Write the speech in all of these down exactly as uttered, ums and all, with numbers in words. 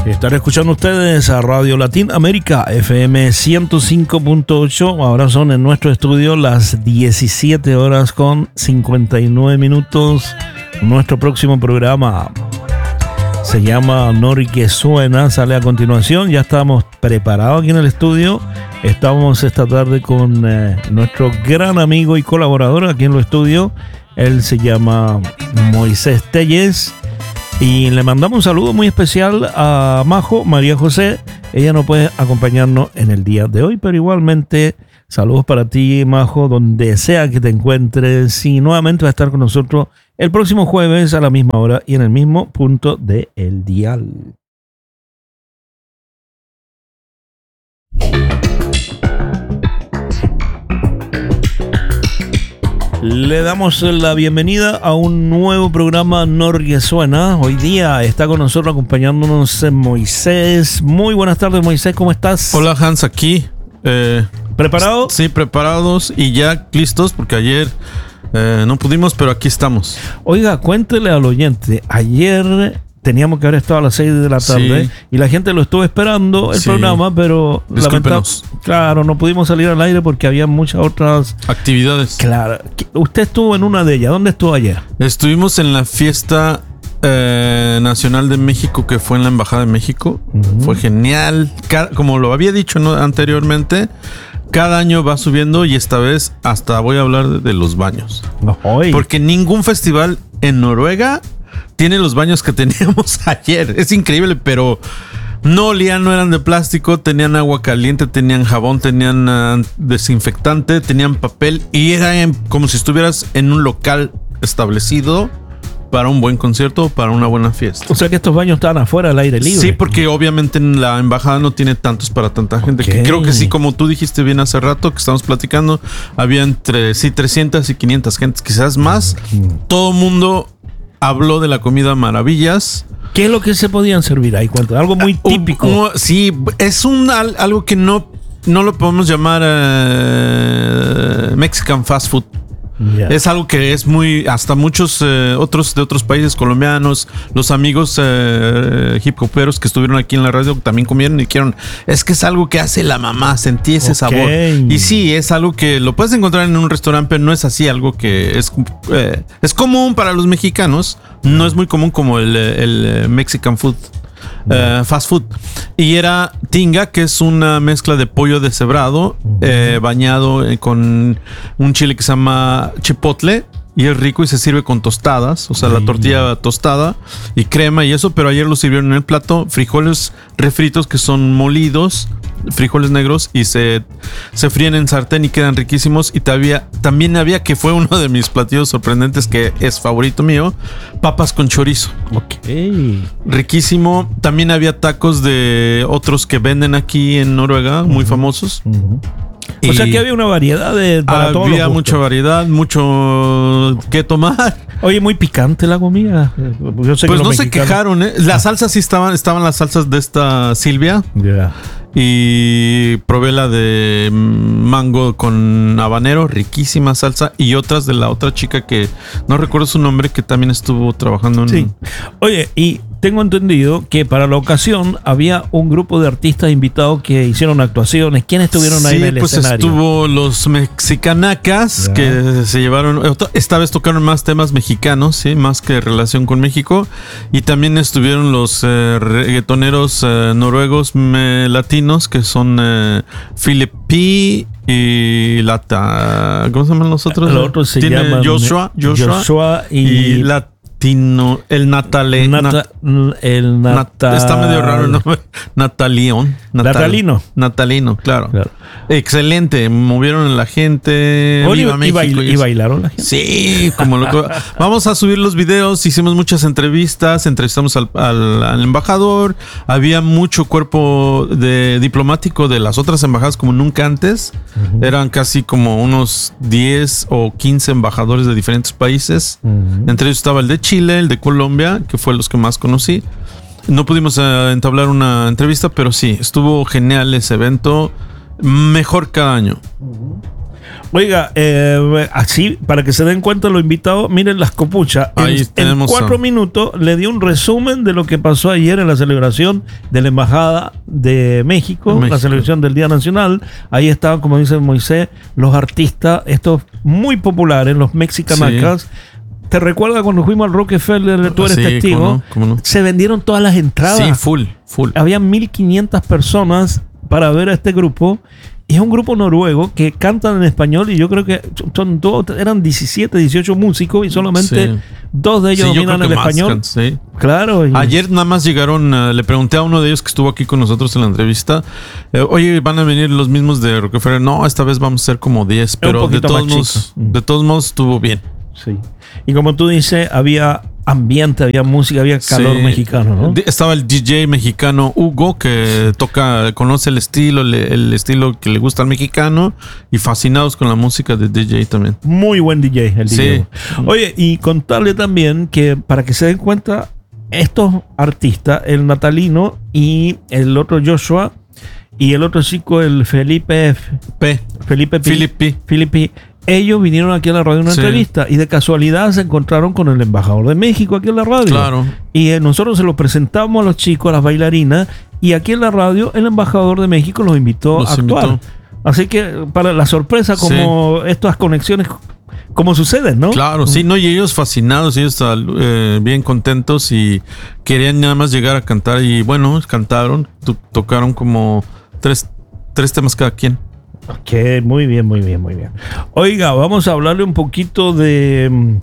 Están escuchando ustedes a Radio Latinoamérica F M ciento cinco punto ocho. Ahora son en nuestro estudio las diecisiete horas con cincuenta y nueve minutos. Nuestro próximo programa se llama Nori que Suena, sale a continuación. Ya estamos preparados aquí en el estudio. Estamos esta tarde con eh, nuestro gran amigo y colaborador aquí en el estudio. Él se llama Moisés Telles. Y le mandamos un saludo muy especial a Majo María José. Ella no puede acompañarnos en el día de hoy, pero igualmente saludos para ti, Majo, donde sea que te encuentres. Y nuevamente va a estar con nosotros el próximo jueves a la misma hora y en el mismo punto de El Dial. Le damos la bienvenida a un nuevo programa Nori que Suena. Hoy día está con nosotros acompañándonos Moisés. Muy buenas tardes, Moisés, ¿cómo estás? Hola, Hans, aquí. Eh, ¿Preparado? Sí, preparados y ya listos porque ayer eh, no pudimos, pero aquí estamos. Oiga, cuéntele al oyente, ayer teníamos que haber estado a las seis de la tarde, sí, y la gente lo estuvo esperando el sí. programa, pero lamentamos. Claro, no pudimos salir al aire porque había muchas otras actividades. Claro. Usted estuvo en una de ellas. ¿Dónde estuvo ayer? Estuvimos en la fiesta eh, nacional de México, que fue en la Embajada de México. Uh-huh. Fue genial. Cada, como lo había dicho, ¿no?, anteriormente, cada año va subiendo y esta vez hasta voy a hablar de, de los baños. Oy. Porque ningún festival en Noruega tiene los baños que teníamos ayer. Es increíble, pero no olían, no eran de plástico, tenían agua caliente, tenían jabón, tenían uh, desinfectante, tenían papel y era en, como si estuvieras en un local establecido para un buen concierto o para una buena fiesta. O sea que estos baños estaban afuera al aire libre. Sí, porque obviamente en la embajada no tiene tantos para tanta gente. Okay. Que creo que sí, como tú dijiste bien hace rato que estamos platicando, había entre sí trescientas y quinientas gentes, quizás más. Uh-huh. Todo mundo habló de la comida maravillas. ¿Qué es lo que se podían servir ahí? ¿Cuánto? Algo muy típico. Uh, uh, sí, es un algo que no, no lo podemos llamar uh, Mexican fast food. Yeah. Es algo que es muy, hasta muchos uh, otros de otros países colombianos, los amigos uh, hip hoperos que estuvieron aquí en la radio también comieron y dijeron, es que es algo que hace la mamá, sentí ese okay. sabor. Y sí, es algo que lo puedes encontrar en un restaurante, pero no es así algo que es, uh, es común para los mexicanos, no es muy común como el, el Mexican food. Uh, fast food. Y era tinga, que es una mezcla de pollo deshebrado, uh-huh. eh, bañado con un chile que se llama chipotle. Y es rico y se sirve con tostadas, o sea, sí. la tortilla tostada y crema y eso, pero ayer lo sirvieron en el plato, frijoles refritos que son molidos, frijoles negros, y se, se fríen en sartén y quedan riquísimos. Y todavía, también había, que fue uno de mis platillos sorprendentes, que es favorito mío, papas con chorizo. Ok. Riquísimo. También había tacos de otros que venden aquí en Noruega, uh-huh. muy famosos. Uh-huh. Y o sea que había una variedad de para todos los gustos. Había mucha variedad, mucho que tomar. Oye, muy picante la comida. Yo sé pues que no mexicanos... se quejaron, ¿eh? Las salsas sí estaban, estaban las salsas de esta Silvia. Ya. Yeah. Y probé la de mango con habanero, riquísima salsa. Y otras de la otra chica que no recuerdo su nombre, que también estuvo trabajando en... Sí. Oye, y tengo entendido que para la ocasión había un grupo de artistas invitados que hicieron actuaciones. ¿Quiénes estuvieron ahí sí, en el pues escenario? Estuvo los Mexicanacas, yeah. que se llevaron... Esta vez tocaron más temas mexicanos, ¿sí? Más que relación con México. Y también estuvieron los eh, reggaetoneros eh, noruegos me, latinos, que son eh, Philip P. y Lata... ¿Cómo se llaman los otros? Los otros se Tiene llaman Joshua, Joshua, Joshua y... y Lat Tino, el Natale, Nata, Nat, el Nata, está medio raro el nombre. Natalión. Natal, Natalino. Natalino, claro. claro. Excelente. Movieron a la gente. Oye, Viva y, México, y, y bailaron la gente. Sí, como lo vamos a subir los videos. Hicimos muchas entrevistas. Entrevistamos al, al, al embajador. Había mucho cuerpo de diplomático de las otras embajadas como nunca antes. Uh-huh. Eran casi como unos diez o quince embajadores de diferentes países. Uh-huh. Entre ellos estaba el de Chile. Chile, el de Colombia, que fue los que más conocí. No pudimos uh, entablar una entrevista, pero sí, estuvo genial ese evento. Mejor cada año. Oiga, eh, así, para que se den cuenta los invitados, miren las copuchas. Ahí en, tenemos en cuatro a... minutos le di un resumen de lo que pasó ayer en la celebración de la Embajada de México, México. la celebración del Día Nacional. Ahí estaban, como dice Moisés, los artistas, estos muy populares, los mexicanacas. Sí. ¿Te recuerdas cuando fuimos al Rockefeller? Tú eres sí, testigo. ¿Cómo no? ¿Cómo no? Se vendieron todas las entradas. Sí, full, full. Había mil quinientas personas para ver a este grupo. Y es un grupo noruego que cantan en español y yo creo que son todos, eran diecisiete, dieciocho músicos y solamente sí. dos de ellos sí, dominan el español. Can, sí. Claro. Y... Ayer nada más llegaron, uh, le pregunté a uno de ellos que estuvo aquí con nosotros en la entrevista, eh, oye, ¿van a venir los mismos de Rockefeller? No, esta vez vamos a ser como diez, pero de todos, modos, de todos modos estuvo bien. Sí. Y como tú dices, había ambiente, había música, había calor sí. mexicano, ¿no? Estaba el D J mexicano Hugo, que toca, conoce el estilo, el, el estilo que le gusta al mexicano, y fascinados con la música de D J también. Muy buen D J, el D J. Sí. Oye, y contarle también que para que se den cuenta, estos artistas, el Natalino y el otro Joshua, y el otro chico, el Felipe F. P. Felipe P. Felipe. Felipe. Ellos vinieron aquí a la radio en una sí. entrevista y de casualidad se encontraron con el embajador de México aquí en la radio. Claro. Y eh, nosotros se lo presentamos a los chicos, a las bailarinas, y aquí en la radio el embajador de México los invitó los a actuar. Invitó. Así que para la sorpresa, como sí. estas conexiones, como suceden, ¿no? Claro, sí, no, y ellos fascinados, ellos eh, bien contentos y querían nada más llegar a cantar y bueno, cantaron, to- tocaron como tres, tres temas cada quien. Ok, muy bien, muy bien, muy bien. Oiga, vamos a hablarle un poquito de...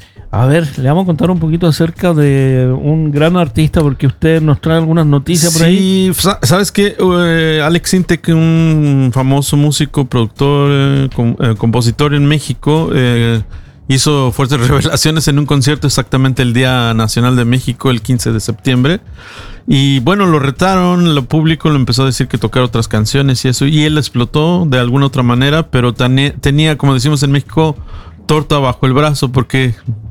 A ver, le vamos a contar un poquito acerca de un gran artista porque usted nos trae algunas noticias por ahí. Sí, ¿sabes qué? Uh, Alex Sintek, un famoso músico, productor, eh, com, eh, compositor en México, eh, hizo fuertes revelaciones en un concierto exactamente el Día Nacional de México, el quince de septiembre. Y bueno, lo retaron, lo público lo empezó a decir que tocar otras canciones y eso, y él explotó de alguna otra manera, pero tane, tenía, como decimos en México, torta bajo el brazo, porque...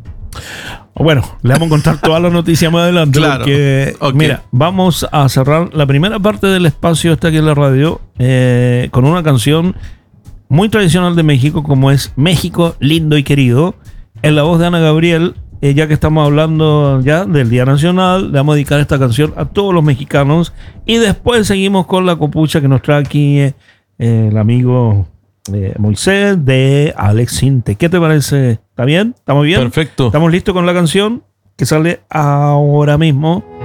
Bueno, le vamos a contar toda la noticia más adelante. Claro. Porque, okay. Mira, vamos a cerrar la primera parte del espacio este aquí en la radio eh, con una canción muy tradicional de México, como es México lindo y querido, en la voz de Ana Gabriel. Eh, ya que estamos hablando ya del Día Nacional, le vamos a dedicar esta canción a todos los mexicanos y después seguimos con la copucha que nos trae aquí eh, el amigo eh, Moisés de Alex Sintek. ¿Qué te parece? ¿Está bien? ¿Estamos bien? Perfecto. ¿Estamos listos con la canción que sale ahora mismo?